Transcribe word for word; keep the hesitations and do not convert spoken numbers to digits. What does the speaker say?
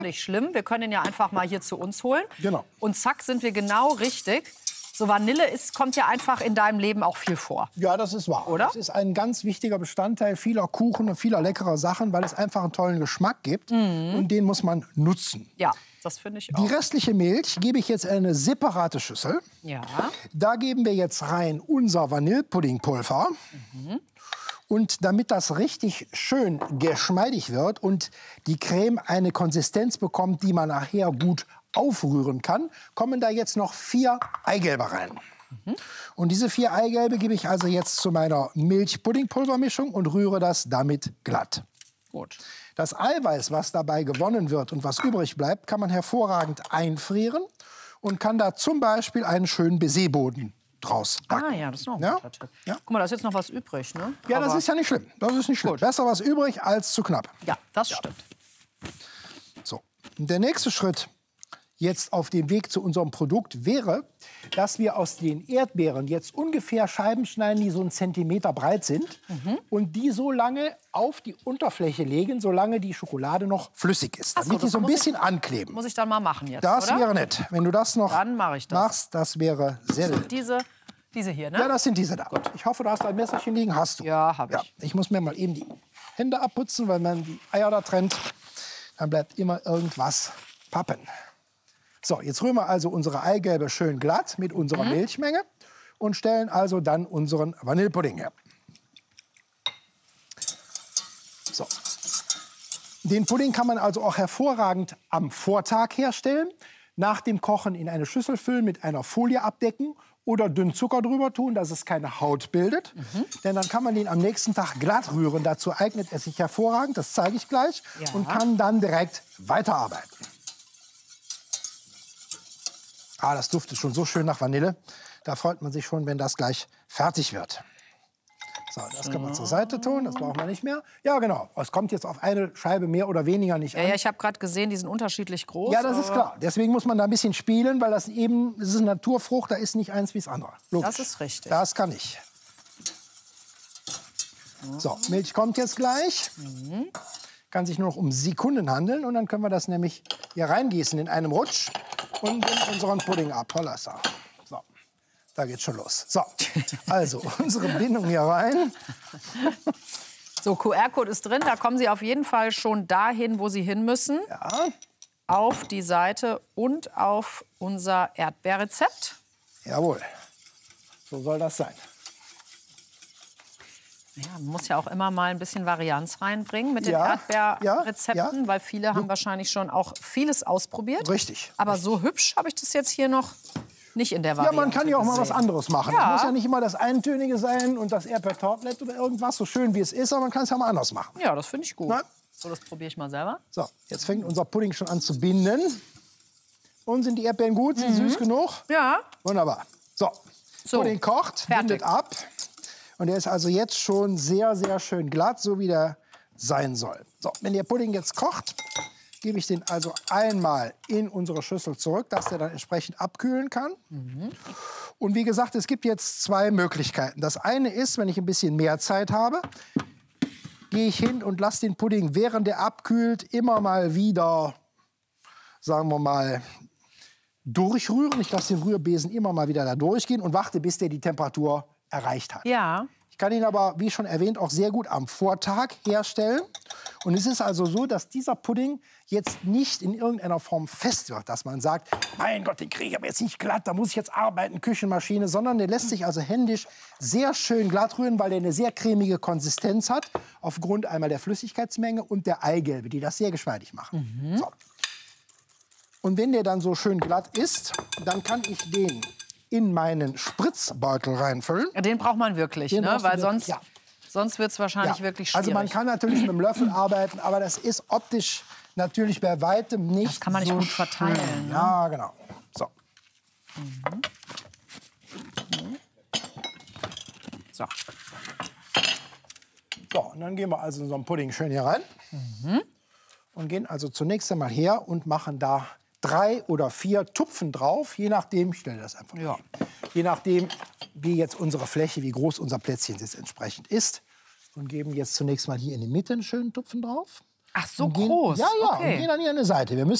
Nicht schlimm, wir können ihn ja einfach mal hier zu uns holen. Genau. Und zack, sind wir genau richtig. So Vanille ist, kommt ja einfach in deinem Leben auch viel vor. Ja, das ist wahr. Oder? Das ist ein ganz wichtiger Bestandteil vieler Kuchen und vieler leckerer Sachen, weil es einfach einen tollen Geschmack gibt. Mhm. Und den muss man nutzen. Ja, das finde ich auch. Die restliche Milch gebe ich jetzt in eine separate Schüssel. Ja. Da geben wir jetzt rein unser Vanillepuddingpulver. Mhm. Und damit das richtig schön geschmeidig wird und die Creme eine Konsistenz bekommt, die man nachher gut aufrühren kann, kommen da jetzt noch vier Eigelbe rein. Mhm. Und diese vier Eigelbe gebe ich also jetzt zu meiner Milch-Puddingpulvermischung und rühre das damit glatt. Gut. Das Eiweiß, was dabei gewonnen wird und was übrig bleibt, kann man hervorragend einfrieren und kann da zum Beispiel einen schönen Baiserboden draus backen. Ah ja, das ist noch ein Ja? guter Tipp. Ja. Guck mal, da ist jetzt noch was übrig, ne? Ja, das Aber- ist ja nicht schlimm. Das ist nicht schlimm. Gut. Besser was übrig als zu knapp. Ja, das stimmt. So. Und der nächste Schritt jetzt auf dem Weg zu unserem Produkt wäre, dass wir aus den Erdbeeren jetzt ungefähr Scheiben schneiden, die so einen Zentimeter breit sind Mhm. und die so lange auf die Unterfläche legen, solange die Schokolade noch flüssig ist, Ach so, damit die das so ein muss ich- bisschen ankleben. Muss ich dann mal machen jetzt, Das oder? wäre nett. Wenn du das noch Dann mache ich das. machst, das wäre sehr So, nett. diese, diese hier, ne? Ja, das sind diese da. Ich hoffe, du hast ein Messerchen liegen. Hast du. Ja, habe ich. Ich muss mir mal eben die Hände abputzen, weil man die Eier da trennt. Dann bleibt immer irgendwas pappen. So, jetzt rühren wir also unsere Eigelbe schön glatt mit unserer Mhm. Milchmenge und stellen also dann unseren Vanillepudding her. So. Den Pudding kann man also auch hervorragend am Vortag herstellen, nach dem Kochen in eine Schüssel füllen, mit einer Folie abdecken oder dünn Zucker drüber tun, dass es keine Haut bildet. Mhm. Denn dann kann man den am nächsten Tag glatt rühren. Dazu eignet er sich hervorragend, das zeige ich gleich. Ja. Und kann dann direkt weiterarbeiten. Ah, das duftet schon so schön nach Vanille. Da freut man sich schon, wenn das gleich fertig wird. So, das kann man zur Seite tun, das braucht man nicht mehr. Ja, genau. Es kommt jetzt auf eine Scheibe mehr oder weniger nicht Ja, an. ja, ich habe gerade gesehen, die sind unterschiedlich groß. Ja, das ist aber klar. Deswegen muss man da ein bisschen spielen, weil das eben, das ist eine Naturfrucht, da ist nicht eins wie das andere. Logisch. Das ist richtig. Das kann ich. So, Milch kommt jetzt gleich. Kann sich nur noch um Sekunden handeln und dann können wir das nämlich hier reingießen in einem Rutsch und in unseren Pudding ab. Hollassa. So, da geht's schon los. So, also unsere Bindung hier rein. So, Q R-Code ist drin, da kommen Sie auf jeden Fall schon dahin, wo Sie hin müssen. Ja, Auf die Seite und auf unser Erdbeerrezept. jawohl. So soll das sein. Ja, man muss ja auch immer mal ein bisschen Varianz reinbringen mit den Ja, Erdbeerrezepten, ja, ja. weil viele haben wahrscheinlich schon auch vieles ausprobiert. Richtig. Aber so hübsch habe ich das jetzt hier noch nicht in der Ja, Variante man kann ja auch mal was gesehen. anderes machen. Ja. Es muss ja nicht immer das Eintönige sein und das Erdbeertartlet oder irgendwas, so schön wie es ist, aber man kann es ja mal anders machen. Ja, das finde ich gut. Na? So, das probiere ich mal selber. So, jetzt fängt unser Pudding schon an zu binden. Und sind die Erdbeeren gut? Sind sie süß genug? Ja. Wunderbar. So, So, Pudding kocht, fertig. bindet ab. Und der ist also jetzt schon sehr, sehr schön glatt, so wie der sein soll. So, wenn der Pudding jetzt kocht, gebe ich den also einmal in unsere Schüssel zurück, dass der dann entsprechend abkühlen kann. Und wie gesagt, es gibt jetzt zwei Möglichkeiten. Das eine ist, wenn ich ein bisschen mehr Zeit habe, gehe ich hin und lasse den Pudding, während er abkühlt, immer mal wieder, sagen wir mal, durchrühren. Ich lasse den Rührbesen immer mal wieder da durchgehen und warte, bis der die Temperatur erreicht hat. Ja. Ich kann ihn aber, wie schon erwähnt, auch sehr gut am Vortag herstellen. Und es ist also so, dass dieser Pudding jetzt nicht in irgendeiner Form fest wird, dass man sagt, mein Gott, den kriege ich aber jetzt nicht glatt, da muss ich jetzt arbeiten, Küchenmaschine, sondern der lässt sich also händisch sehr schön glatt rühren, weil der eine sehr cremige Konsistenz hat, aufgrund einmal der Flüssigkeitsmenge und der Eigelbe, die das sehr geschmeidig machen. So. Und wenn der dann so schön glatt ist, dann kann ich den in meinen Spritzbeutel reinfüllen. Ja, den braucht man wirklich, Den ne? brauchst du Weil wirklich, sonst, ja. sonst wird es wahrscheinlich Ja. wirklich schwierig. Also man kann natürlich mit dem Löffel arbeiten, aber das ist optisch natürlich bei weitem nicht Das kann man nicht so gut verteilen, schön. ne? Ja, genau. So. So. So, und dann gehen wir also in so einen Pudding schön hier rein. Und gehen also zunächst einmal her und machen da drei oder vier Tupfen drauf, je nachdem, ich stelle das einfach mal Ja. hin. Je nachdem, wie jetzt unsere Fläche, wie groß unser Plätzchen jetzt entsprechend ist. Und geben jetzt zunächst mal hier in die Mitte einen schönen Tupfen drauf. Ach, so und gehen, groß? Ja, ja, Okay. und gehen an die eine Seite. Wir müssen